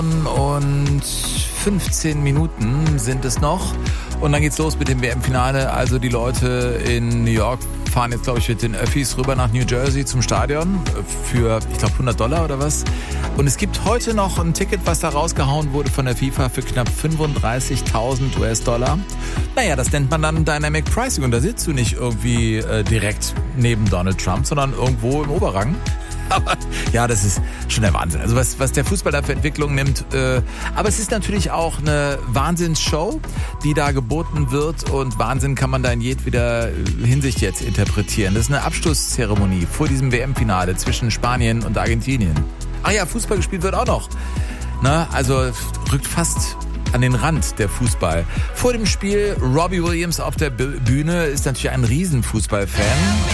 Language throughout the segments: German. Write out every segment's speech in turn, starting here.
Und 15 Minuten sind es noch. Und dann geht's los mit dem WM-Finale. Also die Leute in New York fahren jetzt, glaube ich, mit den Öffis rüber nach New Jersey zum Stadion für, ich glaube, $100 oder was. Und es gibt heute noch ein Ticket, was da rausgehauen wurde von der FIFA für knapp 35.000 US-Dollar. Naja, das nennt man dann Dynamic Pricing. Und da sitzt du nicht irgendwie direkt neben Donald Trump, sondern irgendwo im Oberrang. Aber ja, das ist schon der Wahnsinn. Also was der Fußball da für Entwicklung nimmt. Aber es ist natürlich auch eine Wahnsinnsshow, die da geboten wird. Und Wahnsinn kann man da in jedweder Hinsicht jetzt interpretieren. Das ist eine Abschlusszeremonie vor diesem WM-Finale zwischen Spanien und Argentinien. Ach ja, Fußball gespielt wird auch noch. Na, also rückt fast an den Rand der Fußball. Vor dem Spiel Robbie Williams auf der Bühne ist natürlich ein Riesenfußballfan.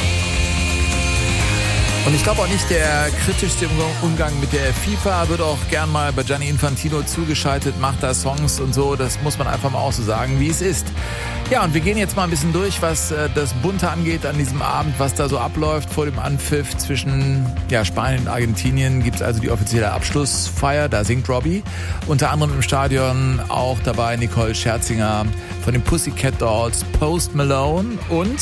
Und ich glaube auch nicht der kritischste Umgang mit der FIFA, wird auch gern mal bei Gianni Infantino zugeschaltet, macht da Songs und so, das muss man einfach mal auch so sagen, wie es ist. Ja, und wir gehen jetzt mal ein bisschen durch, was das Bunte angeht an diesem Abend, was da so abläuft vor dem Anpfiff zwischen Spanien und Argentinien. Gibt es also die offizielle Abschlussfeier, da singt Robbie. Unter anderem im Stadion auch dabei Nicole Scherzinger von den Pussycat Dolls, Post Malone und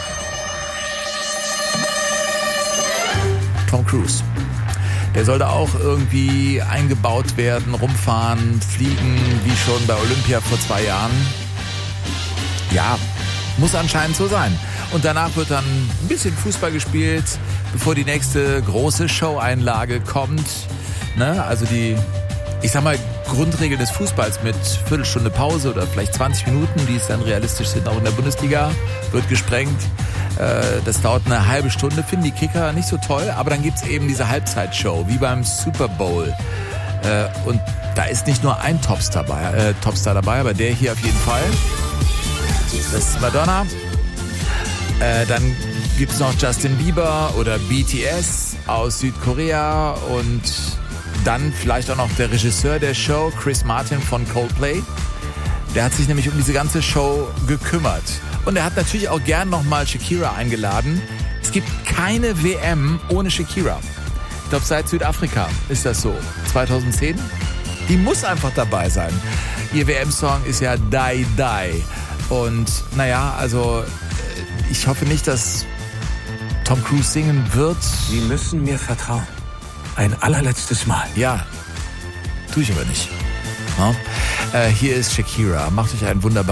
Tom Cruise. Der soll da auch irgendwie eingebaut werden, rumfahren, fliegen, wie schon bei Olympia vor 2 Jahren. Ja, muss anscheinend so sein. Und danach wird dann ein bisschen Fußball gespielt, bevor die nächste große Show-Einlage kommt. Ne? Also die, ich sag mal, Grundregel des Fußballs mit Viertelstunde Pause oder vielleicht 20 Minuten, die es dann realistisch sind, auch in der Bundesliga, wird gesprengt. Das dauert eine halbe Stunde, finden die Kicker nicht so toll, aber dann gibt's eben diese Halbzeitshow, wie beim Super Bowl. Und da ist nicht nur ein Topstar dabei, aber der hier auf jeden Fall. Das ist Madonna. Dann gibt's noch Justin Bieber oder BTS aus Südkorea und dann vielleicht auch noch der Regisseur der Show, Chris Martin von Coldplay. Der hat sich nämlich um diese ganze Show gekümmert. Und er hat natürlich auch gern nochmal Shakira eingeladen. Es gibt keine WM ohne Shakira. Ich glaube, seit Südafrika ist das so. 2010. Die muss einfach dabei sein. Ihr WM-Song ist ja Die Die. Und naja, also ich hoffe nicht, dass Tom Cruise singen wird. Sie müssen mir vertrauen. Ein allerletztes Mal. Ja, tue ich aber nicht. Ja? Hier ist Shakira. Macht euch einen wunderbaren